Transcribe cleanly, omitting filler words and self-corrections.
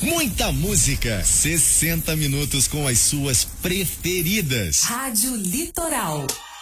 Muita música, 60 minutos com as suas preferidas. Rádio Litoral.